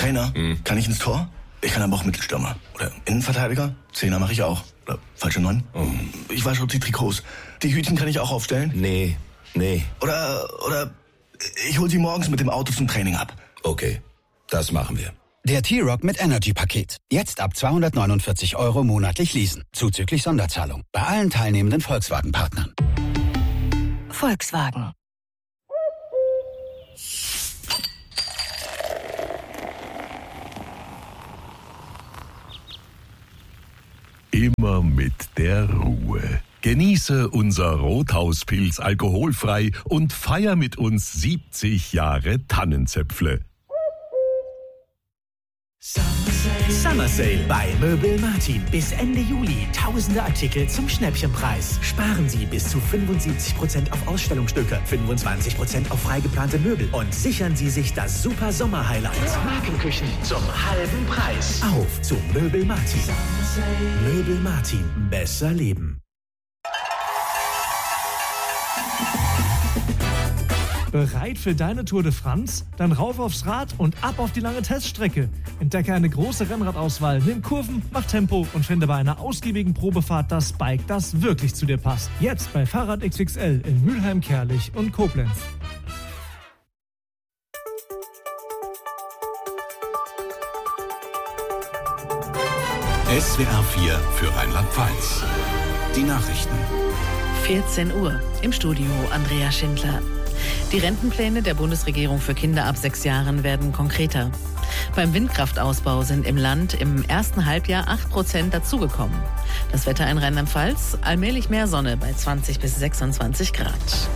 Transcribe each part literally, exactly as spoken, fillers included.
Trainer, hm. kann ich ins Tor? Ich kann aber auch Mittelstürmer. Oder Innenverteidiger. Zehner mache ich auch. Oder falsche Neun. Oh. Ich wasche auch die Trikots. Die Hütchen kann ich auch aufstellen. Nee, nee. Oder, oder ich hol sie morgens mit dem Auto zum Training ab. Okay, das machen wir. Der T-Roc mit Energy-Paket. Jetzt ab zweihundertneunundvierzig Euro monatlich leasen. Zuzüglich Sonderzahlung. Bei allen teilnehmenden Volkswagen-Partnern. Volkswagen. Immer mit der Ruhe. Genieße unser Rothauspilz alkoholfrei und feier mit uns siebzig Jahre Tannenzäpfle. Summer Sale bei Möbel Martin. Bis Ende Juli tausende Artikel zum Schnäppchenpreis. Sparen Sie bis zu fünfundsiebzig Prozent auf Ausstellungsstücke, fünfundzwanzig Prozent auf frei geplante Möbel und sichern Sie sich das super Sommer-Highlight. Markenküchen zum halben Preis. Auf zu Möbel Martin. Möbel Martin. Besser leben. Bereit für deine Tour de France? Dann rauf aufs Rad und ab auf die lange Teststrecke. Entdecke eine große Rennradauswahl, nimm Kurven, mach Tempo und finde bei einer ausgiebigen Probefahrt das Bike, das wirklich zu dir passt. Jetzt bei Fahrrad X X L in Mülheim, Kerlich und Koblenz. S W R vier für Rheinland-Pfalz. Die Nachrichten. vierzehn Uhr. Im Studio Andrea Schindler. Die Rentenpläne der Bundesregierung für Kinder ab sechs Jahren werden konkreter. Beim Windkraftausbau sind im Land im ersten Halbjahr acht Prozent dazugekommen. Das Wetter in Rheinland-Pfalz, allmählich mehr Sonne bei zwanzig bis sechsundzwanzig Grad.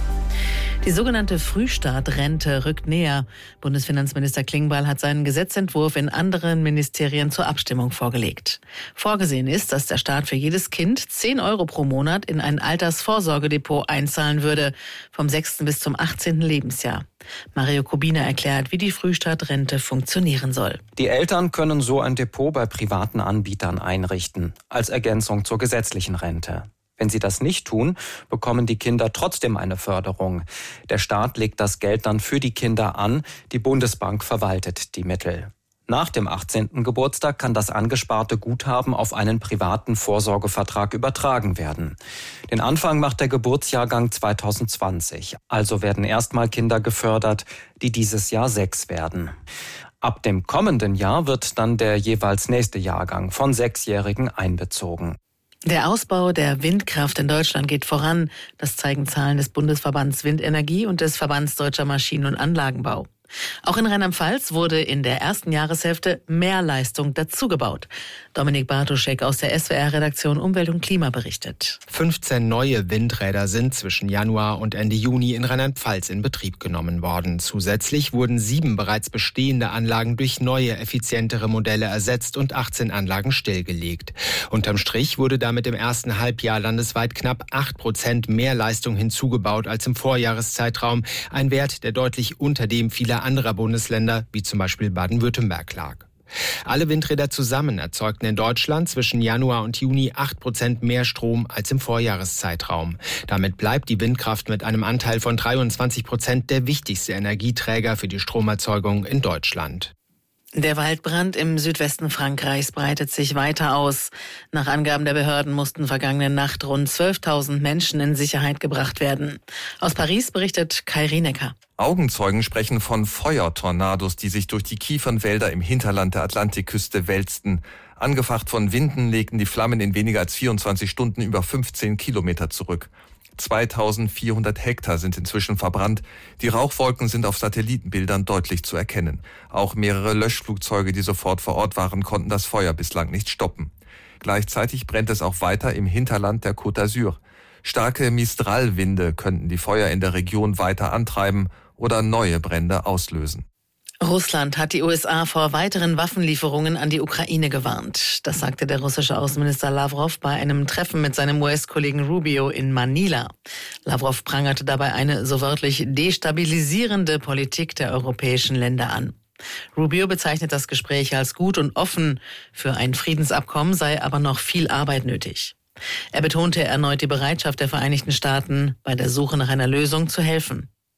Die sogenannte Frühstartrente rückt näher. Bundesfinanzminister Klingbeil hat seinen Gesetzentwurf in anderen Ministerien zur Abstimmung vorgelegt. Vorgesehen ist, dass der Staat für jedes Kind zehn Euro pro Monat in ein Altersvorsorgedepot einzahlen würde, vom sechsten bis zum achtzehnten Lebensjahr. Mario Kubina erklärt, wie die Frühstartrente funktionieren soll. Die Eltern können so ein Depot bei privaten Anbietern einrichten, als Ergänzung zur gesetzlichen Rente. Wenn sie das nicht tun, bekommen die Kinder trotzdem eine Förderung. Der Staat legt das Geld dann für die Kinder an, die Bundesbank verwaltet die Mittel. Nach dem achtzehnten Geburtstag kann das angesparte Guthaben auf einen privaten Vorsorgevertrag übertragen werden. Den Anfang macht der Geburtsjahrgang zweitausendzwanzig. Also werden erstmal Kinder gefördert, die dieses Jahr sechs werden. Ab dem kommenden Jahr wird dann der jeweils nächste Jahrgang von Sechsjährigen einbezogen. Der Ausbau der Windkraft in Deutschland geht voran. Das zeigen Zahlen des Bundesverbands Windenergie und des Verbands Deutscher Maschinen- und Anlagenbau. Auch in Rheinland-Pfalz wurde in der ersten Jahreshälfte mehr Leistung dazugebaut. Dominik Bartoschek aus der S W R-Redaktion Umwelt und Klima berichtet. fünfzehn neue Windräder sind zwischen Januar und Ende Juni in Rheinland-Pfalz in Betrieb genommen worden. Zusätzlich wurden sieben bereits bestehende Anlagen durch neue, effizientere Modelle ersetzt und achtzehn Anlagen stillgelegt. Unterm Strich wurde damit im ersten Halbjahr landesweit knapp acht Prozent mehr Leistung hinzugebaut als im Vorjahreszeitraum. Ein Wert, der deutlich unter dem vieler anderer Bundesländer, wie zum Beispiel Baden-Württemberg, lag. Alle Windräder zusammen erzeugten in Deutschland zwischen Januar und Juni acht Prozent mehr Strom als im Vorjahreszeitraum. Damit bleibt die Windkraft mit einem Anteil von dreiundzwanzig Prozent der wichtigste Energieträger für die Stromerzeugung in Deutschland. Der Waldbrand im Südwesten Frankreichs breitet sich weiter aus. Nach Angaben der Behörden mussten vergangene Nacht rund zwölftausend Menschen in Sicherheit gebracht werden. Aus Paris berichtet Kai Rienecker. Augenzeugen sprechen von Feuertornados, die sich durch die Kiefernwälder im Hinterland der Atlantikküste wälzten. Angefacht von Winden legten die Flammen in weniger als vierundzwanzig Stunden über fünfzehn Kilometer zurück. zweitausendvierhundert Hektar sind inzwischen verbrannt. Die Rauchwolken sind auf Satellitenbildern deutlich zu erkennen. Auch mehrere Löschflugzeuge, die sofort vor Ort waren, konnten das Feuer bislang nicht stoppen. Gleichzeitig brennt es auch weiter im Hinterland der Côte d'Azur. Starke Mistralwinde könnten die Feuer in der Region weiter antreiben oder neue Brände auslösen. Russland hat die U S A vor weiteren Waffenlieferungen an die Ukraine gewarnt. Das sagte der russische Außenminister Lavrov bei einem Treffen mit seinem U S-Kollegen Rubio in Manila. Lavrov prangerte dabei eine so wörtlich destabilisierende Politik der europäischen Länder an. Rubio bezeichnet das Gespräch als gut und offen. Für ein Friedensabkommen sei aber noch viel Arbeit nötig. Er betonte erneut die Bereitschaft der Vereinigten Staaten, bei der Suche nach einer Lösung zu helfen.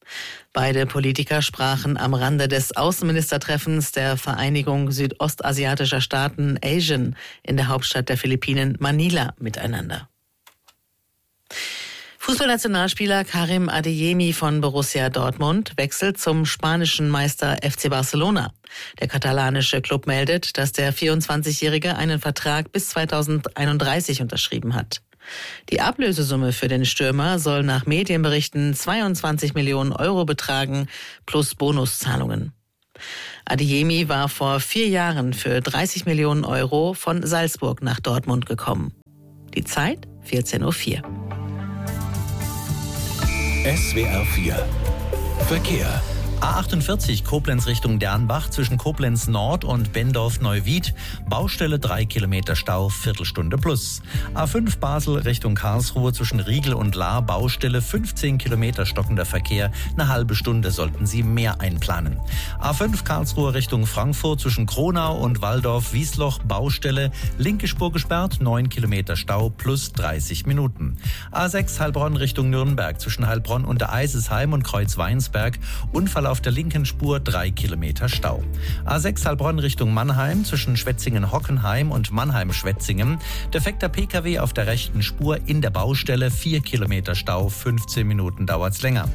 Beide Politiker sprachen am Rande des Außenministertreffens der Vereinigung südostasiatischer Staaten ASEAN in der Hauptstadt der Philippinen Manila miteinander. Fußballnationalspieler Karim Adeyemi von Borussia Dortmund wechselt zum spanischen Meister F C Barcelona. Der katalanische Club meldet, dass der vierundzwanzigjährige einen Vertrag bis zweitausendeinunddreißig unterschrieben hat. Die Ablösesumme für den Stürmer soll nach Medienberichten zweiundzwanzig Millionen Euro betragen, plus Bonuszahlungen. Adeyemi war vor vier Jahren für dreißig Millionen Euro von Salzburg nach Dortmund gekommen. Die Zeit vierzehn Uhr vier. S W R vier Verkehr. A achtundvierzig Koblenz Richtung Dernbach zwischen Koblenz Nord und Bendorf-Neuwied. Baustelle drei Kilometer Stau, Viertelstunde plus. A fünf Basel Richtung Karlsruhe zwischen Riegel und Lahr. Baustelle fünfzehn Kilometer stockender Verkehr. Eine halbe Stunde sollten Sie mehr einplanen. A fünf Karlsruhe Richtung Frankfurt zwischen Kronau und Waldorf-Wiesloch. Baustelle. Linke Spur gesperrt, neun Kilometer Stau plus dreißig Minuten. A sechs Heilbronn Richtung Nürnberg zwischen Heilbronn und der Eisesheim und Kreuzweinsberg. Unfall auf der linken Spur, drei Kilometer Stau. A sechs Heilbronn Richtung Mannheim zwischen Schwetzingen-Hockenheim und Mannheim-Schwetzingen. Defekter P K W auf der rechten Spur in der Baustelle, vier Kilometer Stau, fünfzehn Minuten dauert's länger.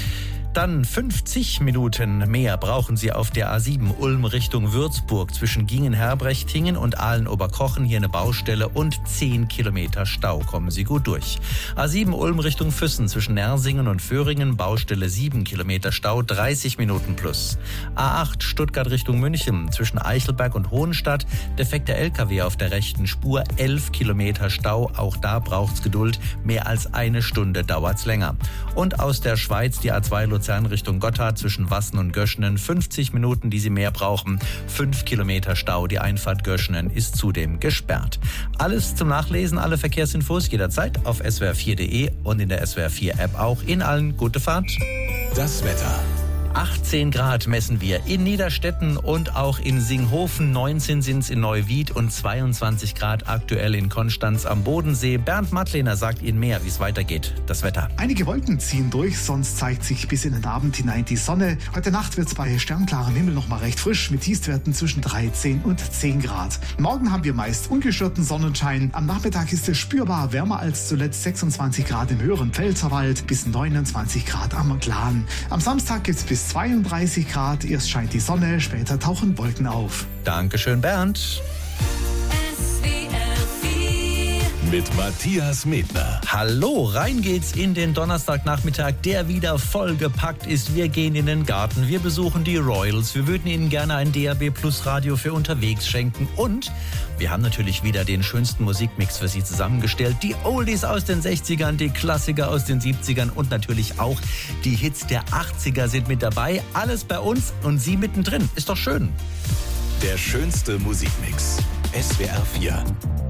Dann fünfzig Minuten mehr brauchen Sie auf der A sieben Ulm Richtung Würzburg zwischen Gingen-Herbrechtingen und Aalen-Oberkochen. Hier eine Baustelle und zehn Kilometer Stau. Kommen Sie gut durch. A sieben Ulm Richtung Füssen zwischen Nersingen und Föhringen. Baustelle sieben Kilometer Stau, dreißig Minuten plus. A acht Stuttgart Richtung München zwischen Eichelberg und Hohenstadt. Defekter L K W auf der rechten Spur, elf Kilometer Stau. Auch da braucht's Geduld. Mehr als eine Stunde dauert's länger. Und aus der Schweiz die A zwei Luzern Richtung Gotthard zwischen Wassen und Göschenen. fünfzig Minuten, die Sie mehr brauchen. fünf Kilometer Stau. Die Einfahrt Göschenen ist zudem gesperrt. Alles zum Nachlesen, alle Verkehrsinfos jederzeit auf S W R vier Punkt de und in der S W R vier App auch. In allen gute Fahrt. Das Wetter. achtzehn Grad messen wir in Niederstetten und auch in Singhofen. neunzehn sind es in Neuwied und zweiundzwanzig Grad aktuell in Konstanz am Bodensee. Bernd Mattlehner sagt Ihnen mehr, wie es weitergeht. Das Wetter. Einige Wolken ziehen durch, sonst zeigt sich bis in den Abend hinein die Sonne. Heute Nacht wird es bei sternklarem Himmel noch mal recht frisch mit Tiefstwerten zwischen dreizehn und zehn Grad. Morgen haben wir meist ungestörten Sonnenschein. Am Nachmittag ist es spürbar wärmer als zuletzt, sechsundzwanzig Grad im höheren Pfälzerwald bis neunundzwanzig Grad am Glan. Am Samstag gibt es bis zweiunddreißig Grad. Erst scheint die Sonne, später tauchen Wolken auf. Dankeschön, Bernd. Mit Matthias Medner. Hallo, rein geht's in den Donnerstagnachmittag, der wieder vollgepackt ist. Wir gehen in den Garten, wir besuchen die Royals, wir würden Ihnen gerne ein D A B Plus Radio für unterwegs schenken und wir haben natürlich wieder den schönsten Musikmix für Sie zusammengestellt. Die Oldies aus den sechzigern, die Klassiker aus den siebzigern und natürlich auch die Hits der achtziger sind mit dabei. Alles bei uns und Sie mittendrin. Ist doch schön. Der schönste Musikmix. S W R vier.